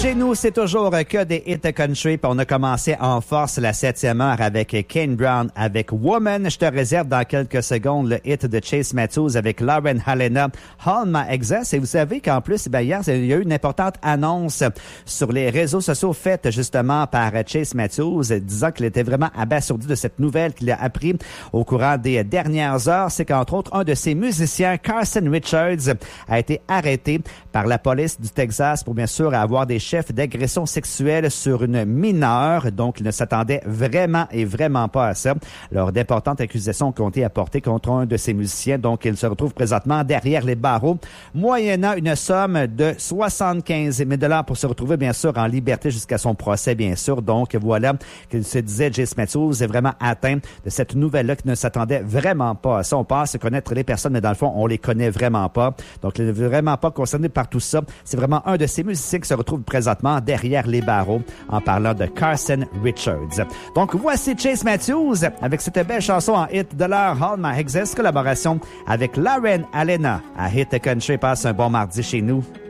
Chez nous, c'est toujours que des hits country. Puis on a commencé en force la 7e heure avec Kane Brown avec Woman. Je te réserve dans quelques secondes le hit de Chase Matthews avec Lauren Helena, Hold My Exes. Et vous savez qu'en plus, hier, il y a eu une importante annonce sur les réseaux sociaux faite justement par Chase Matthews, disant qu'il était vraiment abasourdi de cette nouvelle qu'il a appris au courant des dernières heures. C'est qu'entre autres, un de ses musiciens, Carson Richards, a été arrêté par la police du Texas pour bien sûr avoir des chefs d'agression sexuelle sur une mineure. Donc, il ne s'attendait vraiment pas à ça. Lors d'importantes accusations qui ont été apportées contre un de ces musiciens. Donc, il se retrouve présentement derrière les barreaux, moyennant une somme de 75 000 $ pour se retrouver, bien sûr, en liberté jusqu'à son procès, bien sûr. Donc, voilà qu'il se disait, Chase Matthews est vraiment atteint de cette nouvelle-là qui ne s'attendait vraiment pas à ça. On pense connaître les personnes, mais dans le fond, on les connaît vraiment pas. Donc, il n'est vraiment pas concerné par tout ça. C'est vraiment un de ces musiciens qui se retrouve présentement derrière les barreaux en parlant de Carson Richards. Donc, voici Chase Matthews avec cette belle chanson en hit de l'heure, Hold My Exes, collaboration avec Lauren Helena à Hit Country. Passe un bon mardi chez nous.